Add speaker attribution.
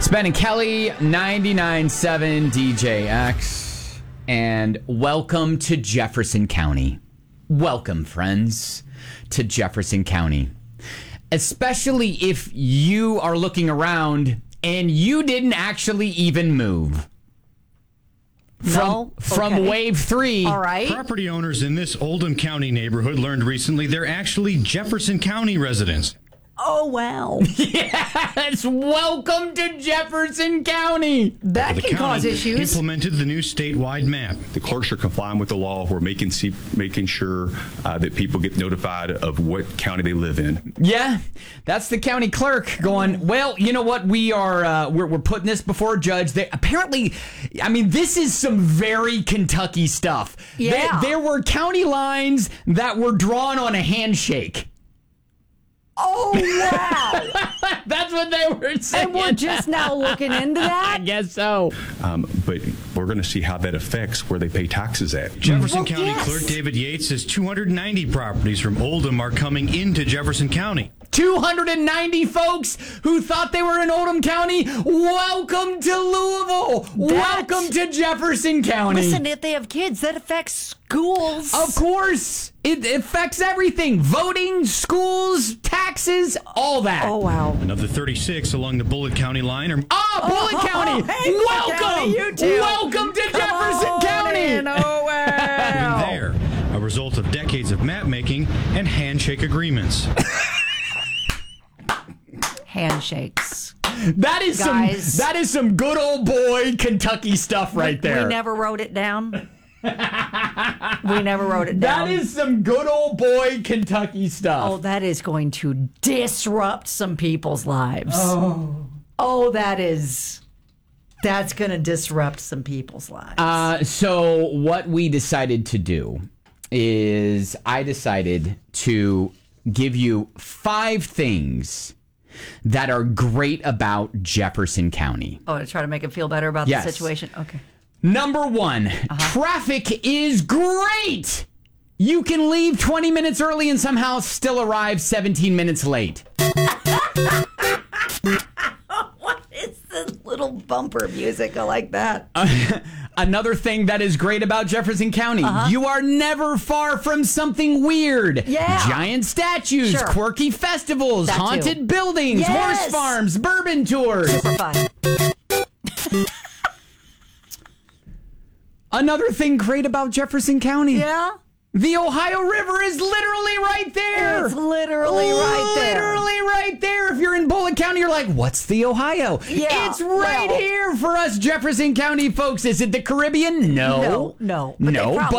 Speaker 1: It's Ben and Kelly, 99.7 DJX, and welcome to Jefferson County. Welcome, friends, to Jefferson County. Especially if you are looking around and you didn't actually even move. From Wave 3.
Speaker 2: All right.
Speaker 3: Property owners in this Oldham County neighborhood learned recently they're actually Jefferson County residents.
Speaker 2: Oh, wow.
Speaker 1: Yes, welcome to Jefferson County.
Speaker 2: That can cause issues.
Speaker 3: Implemented the new statewide map.
Speaker 4: The clerks are complying with the law. We're making sure that people get notified of what county they live in.
Speaker 1: Yeah, that's the county clerk going, well, you know what? We're putting this before a judge. This is some very Kentucky stuff.
Speaker 2: Yeah.
Speaker 1: There were county lines that were drawn on a handshake.
Speaker 2: Oh, wow.
Speaker 1: That's what they were saying.
Speaker 2: And we're just now looking into that?
Speaker 1: I guess so.
Speaker 4: But we're going to see how that affects where they pay taxes at.
Speaker 3: Jefferson County Clerk David Yates says 290 properties from Oldham are coming into Jefferson County.
Speaker 1: 290 folks who thought they were in Oldham County. Welcome to Louisville. Welcome to Jefferson County.
Speaker 2: Listen, if they have kids, that affects schools.
Speaker 1: Of course. It affects everything. Voting, schools, taxes, all that.
Speaker 2: Oh, wow.
Speaker 3: Another 36 along the Bullitt County line are...
Speaker 1: Bullitt County.
Speaker 2: Hey,
Speaker 1: Welcome.
Speaker 2: County, you too.
Speaker 1: Welcome to Jefferson County.
Speaker 2: Oh, wow.
Speaker 3: there, a result of decades of map making and handshake agreements.
Speaker 2: Handshakes.
Speaker 1: That is
Speaker 2: Guys.
Speaker 1: some good old boy Kentucky stuff right there.
Speaker 2: We never wrote it down. We never wrote it down.
Speaker 1: That is some good old boy Kentucky stuff.
Speaker 2: Oh, that is going to disrupt some people's lives. Oh, that's going to disrupt some people's lives.
Speaker 1: So what we decided to do is I decided to give you 5 things that are great about Jefferson County.
Speaker 2: To try to make it feel better about
Speaker 1: Yes.
Speaker 2: the situation? Okay.
Speaker 1: Number 1, traffic is great. You can leave 20 minutes early and somehow still arrive 17 minutes late.
Speaker 2: What is this little bumper music? I like that.
Speaker 1: Another thing that is great about Jefferson County, you are never far from something weird.
Speaker 2: Yeah.
Speaker 1: Giant statues,
Speaker 2: Sure.
Speaker 1: quirky festivals,
Speaker 2: That too.
Speaker 1: haunted buildings,
Speaker 2: Yes.
Speaker 1: horse farms, bourbon tours.
Speaker 2: Super fun.
Speaker 1: Another thing great about Jefferson County,
Speaker 2: Yeah?
Speaker 1: the Ohio River is literally right there.
Speaker 2: It's literally right there.
Speaker 1: Literally right there. If you're in Bullitt County, you're like, what's the Ohio?
Speaker 2: Yeah,
Speaker 1: It's right
Speaker 2: well.
Speaker 1: here for us Jefferson County folks. Is it the Caribbean? No.
Speaker 2: No. But they
Speaker 1: No,
Speaker 2: probably